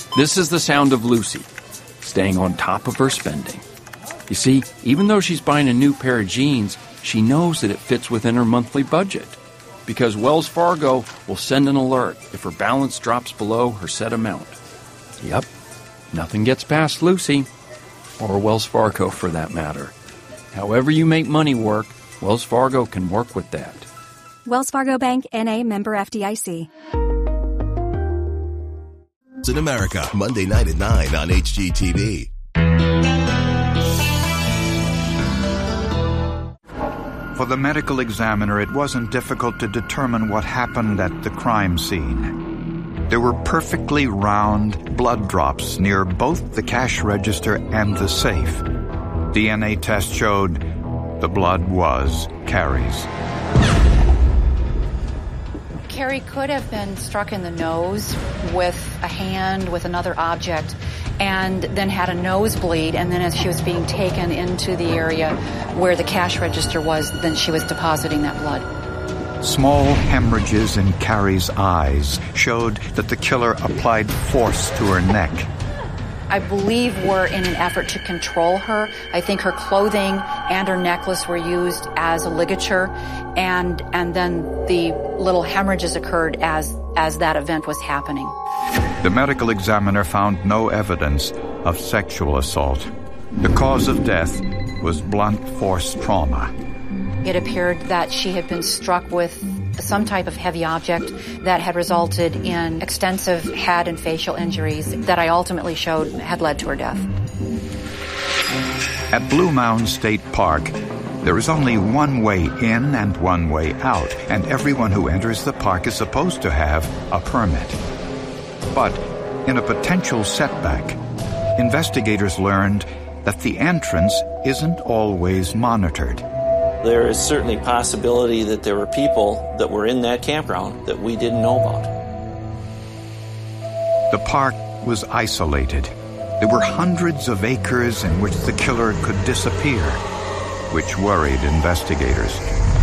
This is the sound of Lucy, staying on top of her spending. You see, even though she's buying a new pair of jeans, she knows that it fits within her monthly budget, because Wells Fargo will send an alert if her balance drops below her set amount. Yep, nothing gets past Lucy, or Wells Fargo for that matter. However you make money work, Wells Fargo can work with that. Wells Fargo Bank, N.A., member FDIC. In America, Monday night at 9 on HGTV. For the medical examiner, it wasn't difficult to determine what happened at the crime scene. There were perfectly round blood drops near both the cash register and the safe. DNA test showed the blood was Carrie's. Carrie could have been struck in the nose with a hand, with another object, and then had a nosebleed, and then as she was being taken into the area where the cash register was, then she was depositing that blood. Small hemorrhages in Carrie's eyes showed that the killer applied force to her neck. I believe were in an effort to control her. I think her clothing and her necklace were used as a ligature, and then the little hemorrhages occurred as that event was happening. The medical examiner found no evidence of sexual assault. The cause of death was blunt force trauma. It appeared that she had been struck with some type of heavy object that had resulted in extensive head and facial injuries that I ultimately showed had led to her death. At Blue Mound State Park, there is only one way in and one way out, and everyone who enters the park is supposed to have a permit. But in a potential setback, investigators learned that the entrance isn't always monitored. There is certainly a possibility that there were people that were in that campground that we didn't know about. The park was isolated. There were hundreds of acres in which the killer could disappear, which worried investigators.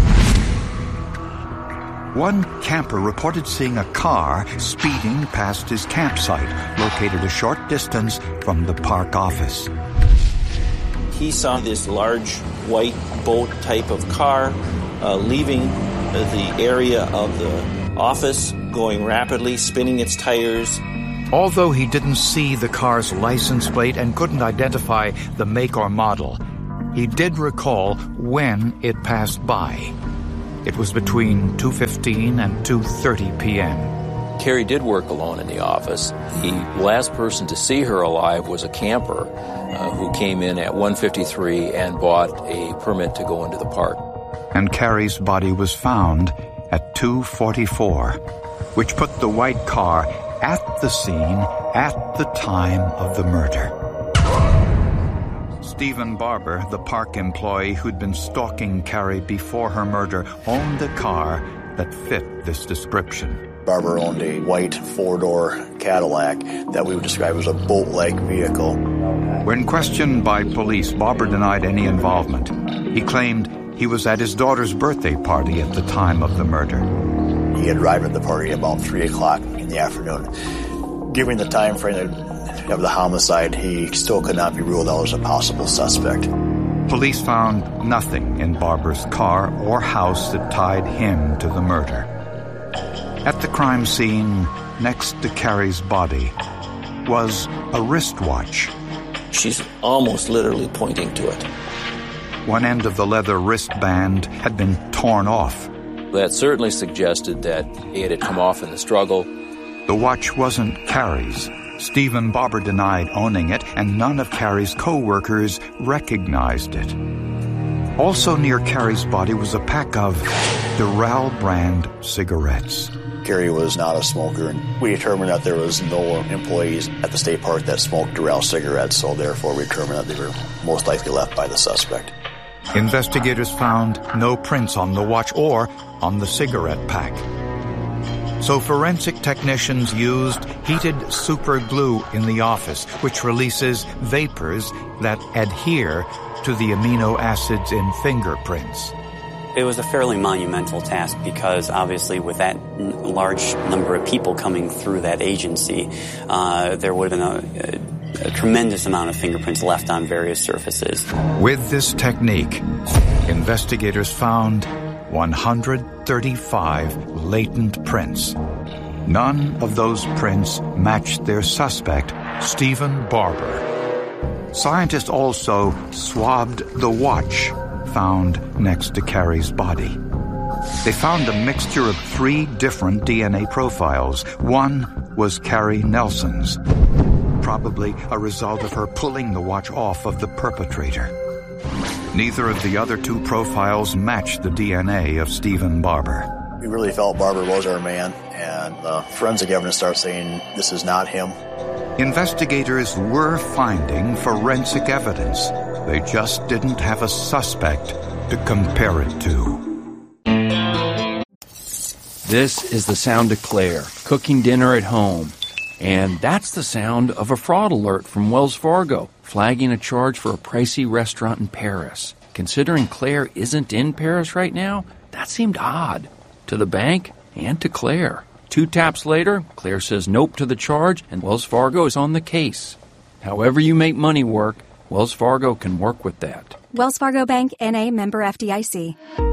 One camper reported seeing a car speeding past his campsite, located a short distance from the park office. He saw this large white boat type of car leaving the area of the office, going rapidly, spinning its tires. Although he didn't see the car's license plate and couldn't identify the make or model, he did recall when it passed by. It was between 2:15 and 2:30 p.m. Carrie did work alone in the office. The last person to see her alive was a camper who came in at 1:53 and bought a permit to go into the park. And Carrie's body was found at 2:44, which put the white car at the scene at the time of the murder. Stephen Barber, the park employee who'd been stalking Carrie before her murder, owned a car that fit this description. Barber owned a white four-door Cadillac that we would describe as a boat-like vehicle. When questioned by police, Barber denied any involvement. He claimed he was at his daughter's birthday party at the time of the murder. He had arrived at the party about 3 o'clock in the afternoon. Given the time frame of the homicide, he still could not be ruled out as a possible suspect. Police found nothing in Barber's car or house that tied him to the murder. At the crime scene, next to Carrie's body, was a wristwatch. She's almost literally pointing to it. One end of the leather wristband had been torn off. That certainly suggested that it had come off in the struggle. The watch wasn't Carrie's. Stephen Barber denied owning it, and none of Carrie's co-workers recognized it. Also near Carrie's body was a pack of Doral brand cigarettes. Carrie was not a smoker, and we determined that there was no employees at the state park that smoked Doral cigarettes, so therefore we determined that they were most likely left by the suspect. Investigators found no prints on the watch or on the cigarette pack. So forensic technicians used heated super glue in the office, which releases vapors that adhere to the amino acids in fingerprints. It was a fairly monumental task because obviously with that large number of people coming through that agency, there would have been a tremendous amount of fingerprints left on various surfaces. With this technique, investigators found 135 latent prints. None of those prints matched their suspect, Stephen Barber. Scientists also swabbed the watch found next to Carrie's body. They found a mixture of 3 different DNA profiles. One was Carrie Nelson's, probably a result of her pulling the watch off of the perpetrator. Neither of the other 2 profiles matched the DNA of Stephen Barber. We really felt Barber was our man, and forensic evidence started saying this is not him. Investigators were finding forensic evidence. They just didn't have a suspect to compare it to. This is the sound of Claire cooking dinner at home. And that's the sound of a fraud alert from Wells Fargo, flagging a charge for a pricey restaurant in Paris. Considering Claire isn't in Paris right now, that seemed odd. To the bank and to Claire. 2 taps later, Claire says nope to the charge, and Wells Fargo is on the case. However you make money work, Wells Fargo can work with that. Wells Fargo Bank, N.A., member FDIC.